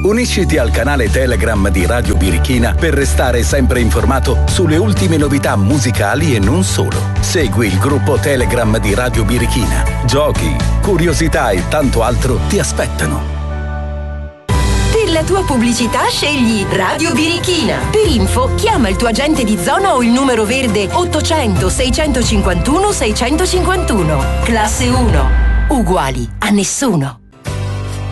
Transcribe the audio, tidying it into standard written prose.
Unisciti al canale Telegram di Radio Birichina per restare sempre informato sulle ultime novità musicali e non solo. Segui il gruppo Telegram di Radio Birichina. Giochi, curiosità e tanto altro ti aspettano. Per la tua pubblicità scegli Radio Birichina. Per info chiama il tuo agente di zona o il numero verde 800 651 651. Classe 1. Uguali a nessuno.